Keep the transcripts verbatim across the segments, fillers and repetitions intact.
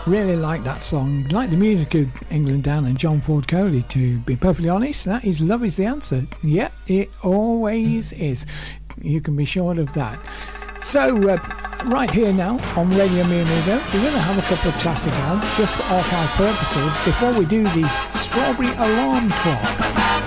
Really like that song. Like the music of England Down and John Ford Coley, to be perfectly honest. That is Love Is The Answer. Yeah, it always is. You can be sure of that. So, uh, right here now on Radio Mi Amigo, we're going to have a couple of classic ads just for archive purposes before we do the Strawberry Alarm Clock.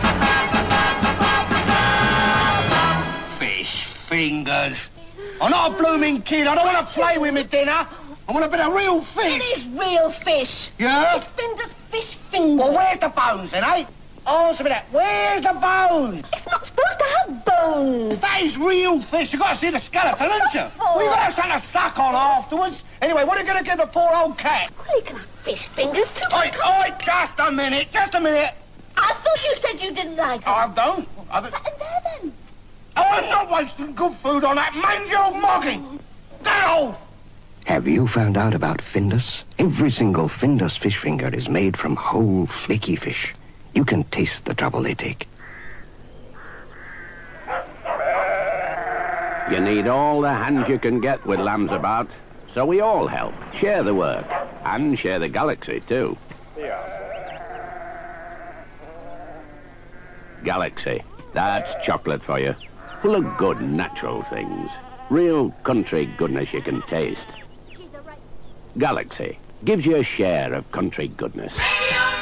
Fish fingers. I'm not a blooming kid. I don't want to play with me dinner. I want a bit of real fish. It is real fish. Yeah? It's Finder's fish fingers. Well, where's the bones then, eh? Answer me that. Where's the bones? It's not supposed to have bones. If that is real fish, you've got to see the skeleton, haven't you? Well, you've got to have something to suck on afterwards. Anyway, what are you going to give the poor old cat? Well, you can have fish fingers too. Oi, oi, just a minute, just a minute. I thought you said you didn't like it. I don't. I don't. Sit in there then. I'm not wasting good food on that mangy old moggy. Get off! Have you found out about Findus? Every single Findus fish finger is made from whole, flaky fish. You can taste the trouble they take. You need all the hands you can get with lambs about, so we all help. Share the work, and share the galaxy, too. Galaxy, that's chocolate for you. Full of good, natural things. Real country goodness you can taste. Galaxy gives you a share of country goodness.